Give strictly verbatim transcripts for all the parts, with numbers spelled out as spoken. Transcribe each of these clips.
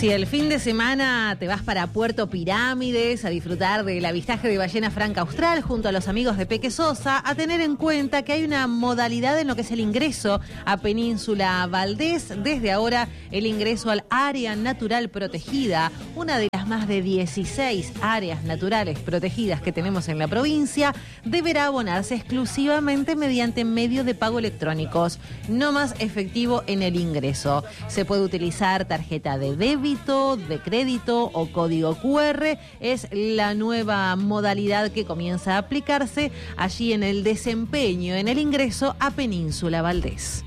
Si el fin de semana te vas para Puerto Pirámides a disfrutar del avistaje de ballena franca austral junto a los amigos de Peque Sosa, a tener en cuenta que hay una modalidad en lo que es el ingreso a Península Valdés. Desde ahora, el ingreso al área natural protegida, una de las más de dieciséis áreas naturales protegidas que tenemos en la provincia, deberá abonarse exclusivamente mediante medios de pago electrónicos, no más efectivo en el ingreso. Se puede utilizar tarjeta de débito, de crédito o código cu erre. Es la nueva modalidad que comienza a aplicarse allí en el desempeño, en el ingreso a Península Valdés.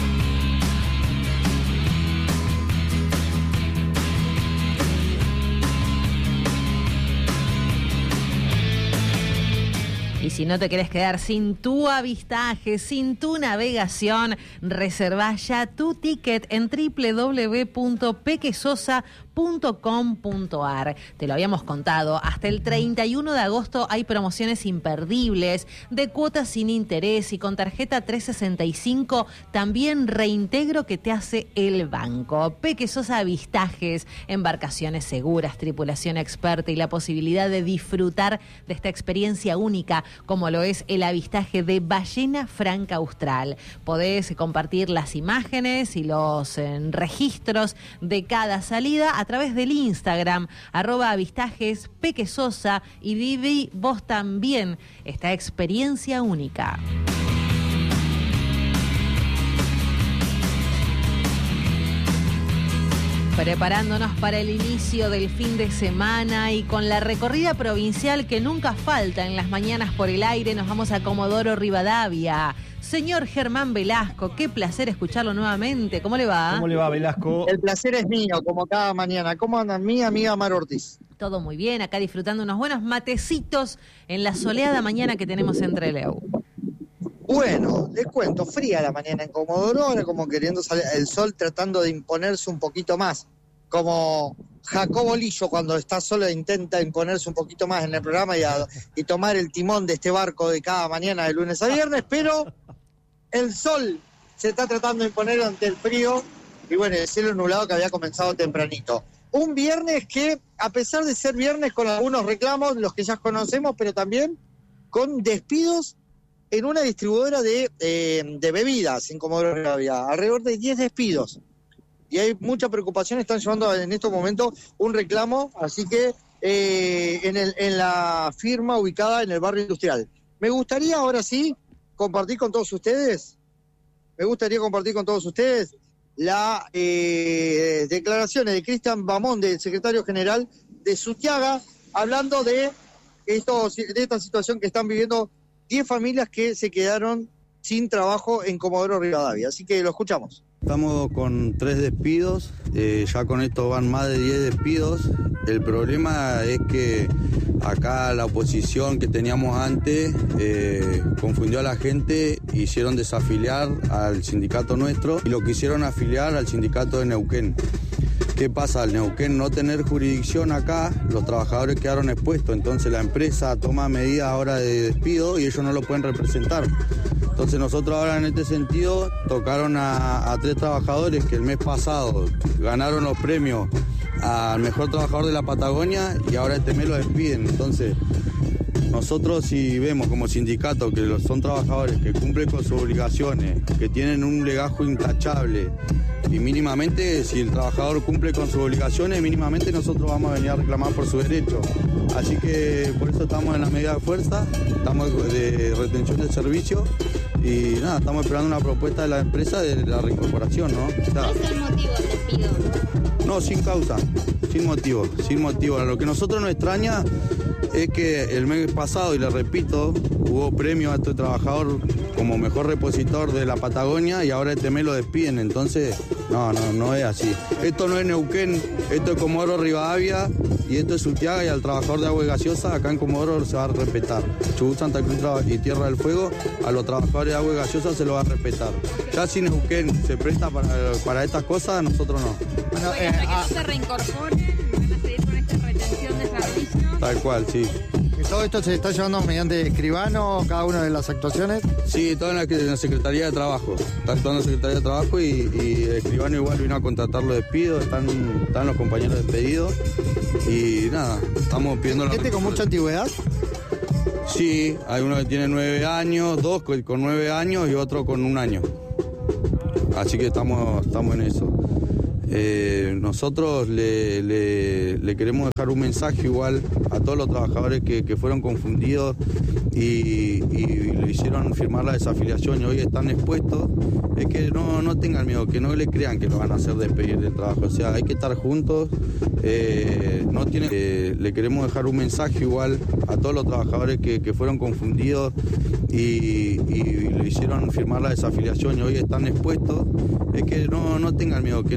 Y si no te querés quedar sin tu avistaje, sin tu navegación, reservá ya tu ticket en doble u doble u doble u punto pequesosa punto com punto ar. Te lo habíamos contado, hasta el treinta y uno de agosto hay promociones imperdibles de cuotas sin interés y con tarjeta trescientos sesenta y cinco también reintegro que te hace el banco. Peque Sosa Avistajes, embarcaciones seguras, tripulación experta y la posibilidad de disfrutar de esta experiencia única como lo es el avistaje de ballena franca austral. Podés compartir las imágenes y los eh, registros de cada salida a través del Instagram, arroba avistajes Peque Sosa, y viví vos también esta experiencia única. Preparándonos para el inicio del fin de semana y con la recorrida provincial que nunca falta en las mañanas por el aire, nos vamos a Comodoro Rivadavia. Señor Germán Velasco, qué placer escucharlo nuevamente. ¿Cómo le va? ¿Cómo le va, Velasco? El placer es mío, como cada mañana. ¿Cómo anda mi amiga Mar Ortiz? Todo muy bien, acá disfrutando unos buenos matecitos en la soleada mañana que tenemos en Trelew. Bueno, les cuento, fría la mañana en Comodoro, ahora como queriendo salir el sol, tratando de imponerse un poquito más. Como Jacobo Lillo cuando está solo intenta imponerse un poquito más en el programa y, a, y tomar el timón de este barco de cada mañana de lunes a viernes, pero el sol se está tratando de imponer ante el frío y bueno, el cielo nublado que había comenzado tempranito. Un viernes que, a pesar de ser viernes con algunos reclamos, los que ya conocemos, pero también con despidos en una distribuidora de, eh, de bebidas en Comodoro Rivadavia, alrededor de diez despidos. Y hay mucha preocupación, están llevando en estos momentos un reclamo, así que eh, en, el, en la firma ubicada en el barrio industrial. Me gustaría ahora sí compartir con todos ustedes, me gustaría compartir con todos ustedes las eh, declaraciones de Cristian Bamón, del secretario general de Sutiaga, hablando de, esto, de esta situación que están viviendo diez familias que se quedaron sin trabajo en Comodoro Rivadavia. Así que lo escuchamos. Estamos con tres despidos, eh, ya con esto van más de diez despidos. El problema es que acá la oposición que teníamos antes eh, confundió a la gente, hicieron desafiliar al sindicato nuestro y lo quisieron afiliar al sindicato de Neuquén. ¿Qué pasa? Al Neuquén no tener jurisdicción acá, los trabajadores quedaron expuestos, entonces la empresa toma medidas ahora de despido y ellos no lo pueden representar. Entonces nosotros ahora en este sentido tocaron a, a tres trabajadores que el mes pasado ganaron los premios al mejor trabajador de la Patagonia y ahora este mes lo despiden. Entonces nosotros si vemos como sindicato que son trabajadores que cumplen con sus obligaciones, que tienen un legajo intachable y mínimamente si el trabajador cumple con sus obligaciones, mínimamente nosotros vamos a venir a reclamar por su derecho. Así que por eso estamos en la medida de fuerza, estamos de retención de servicio y nada, estamos esperando una propuesta de la empresa de la reincorporación, ¿no? ¿Cuál es el motivo del despido? No, sin causa, sin motivo, sin motivo. Lo que a nosotros nos extraña es que el mes pasado, y le repito, hubo premio a este trabajador como mejor repositor de la Patagonia y ahora este mes lo despiden, entonces no, no, no es así. Esto no es Neuquén, esto es Comodoro Rivadavia y esto es Sutiaga y al trabajador de agua gaseosa acá en Comodoro se va a respetar. Chubut, Santa Cruz y Tierra del Fuego, a los trabajadores de agua gaseosa se lo va a respetar. Ya si Neuquén se presta para, para estas cosas, nosotros no. Bueno, eh, hasta que no se reincorporen, van a seguir con esta retención de servicios. Tal cual, sí. ¿Todo esto se está llevando mediante escribano, cada una de las actuaciones? Sí, todo en la, en la Secretaría de Trabajo. Está actuando en la Secretaría de Trabajo y, y el escribano igual vino a contratar los despidos, están, están los compañeros despedidos y nada, estamos pidiendo la... ¿Gente con mucha antigüedad? Sí, hay uno que tiene nueve años, dos con, con nueve años y otro con un año. Así que estamos, estamos en eso. Eh, nosotros le, le, le queremos dejar un mensaje igual a todos los trabajadores que, que fueron confundidos y, y le hicieron firmar la desafiliación y hoy están expuestos. Es que no, no tengan miedo, que no le crean que lo van a hacer despedir del trabajo. O sea, hay que estar juntos. Eh, no tiene, eh, le queremos dejar un mensaje igual a todos los trabajadores que, que fueron confundidos y, y le hicieron firmar la desafiliación y hoy están expuestos. Es que no, no tengan miedo, que